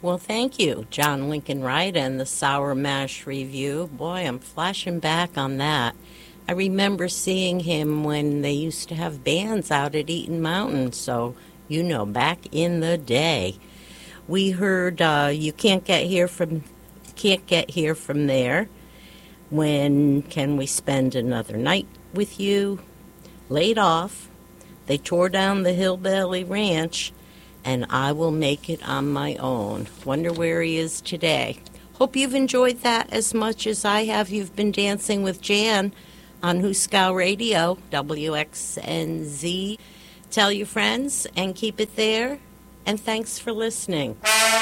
Well, thank you, John Lincoln Wright and the Sour Mash Review. Boy, I'm flashing back on that. I remember seeing him when they used to have bands out at Eaton Mountain, so back in the day. We heard You Can't Get Here From There. When Can We Spend Another Night with You? Laid Off. They Tore Down the Hillbilly Ranch, and I Will Make It on My Own. Wonder where he is today. Hope you've enjoyed that as much as I have. You've been dancing with Jan on Huskow Radio, WXNZ. Tell your friends and keep it there, and thanks for listening.